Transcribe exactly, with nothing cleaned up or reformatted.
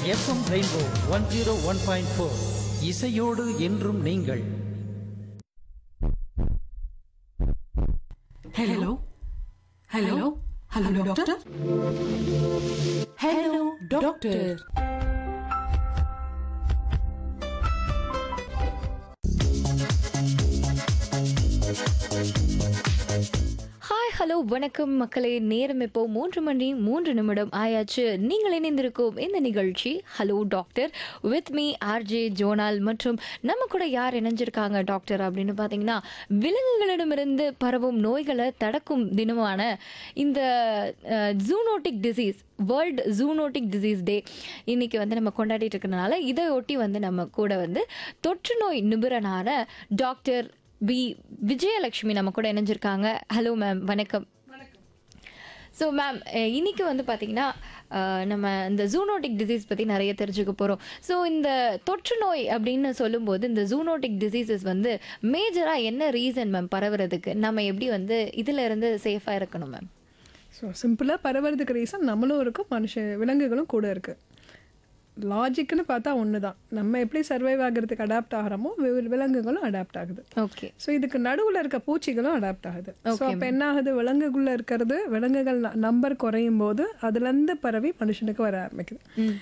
FM rainbow one zero one point four இசையோடு என்றும் நீங்கள். Hello hello hello doctor. Hello doctor. Hi hello வணக்கம் மக்களே. நேரம் இப்போ மூன்று மணி மூன்று நிமிடம் ஆயாச்சு. நீங்கள் இணைந்திருக்கும் இந்த நிகழ்ச்சி hello doctor with me RJ zonal. மற்றும் நம்ம கூட யார் இணைஞ்சிருக்காங்க டாக்டர் அப்படின்னு பார்த்தீங்கன்னா, விலங்குகளிடமிருந்து பரவும் நோய்களை தடுக்கும் தினமான இந்த zoonotic disease world zoonotic disease டே இன்னைக்கு வந்து நம்ம கொண்டாடிட்டு இருக்கிறதுனால இதை ஒட்டி வந்து நம்ம கூட வந்து தொற்று நோய் நிபுணரான டாக்டர் பி விஜயலட்சுமி நம்ம கூட இணைஞ்சிருக்காங்க. ஹலோ மேம், வணக்கம். ஸோ மேம், இன்னைக்கு வந்து பார்த்தீங்கன்னா நம்ம இந்த ஜூனோட்டிக் டிசீஸ் பற்றி நிறைய தெரிஞ்சுக்க போகிறோம். ஸோ இந்த தொற்று நோய் அப்படின்னு சொல்லும்போது இந்த ஜூனோட்டிக் டிசீசஸ் வந்து மேஜராக என்ன ரீசன் மேம் பரவுறதுக்கு? நம்ம எப்படி வந்து இதில் இருந்து சேஃபாக இருக்கணும் மேம்? ஸோ சிம்பிளாக பரவுறதுக்கு ரீசன் நம்மளும் இருக்கும், மனுஷ விலங்குகளும் கூட இருக்குது. லாஜிக்குன்னு பார்த்தா ஒன்று தான். நம்ம எப்படி சர்வைவ் ஆகிறதுக்கு அடாப்ட் ஆகிறோமோ விலங்குகளும் அடாப்ட் ஆகுது. ஓகே. ஸோ இதுக்கு நடுவில் இருக்க பூச்சிகளும் அடாப்ட் ஆகுது. ஸோ அப்போ என்ன ஆகுது, விலங்குக்குள்ளே இருக்கிறது விலங்குகள் நம்பர் குறையும் போது அதுலேருந்து பரவி மனுஷனுக்கு வர ஆரம்பிக்குது.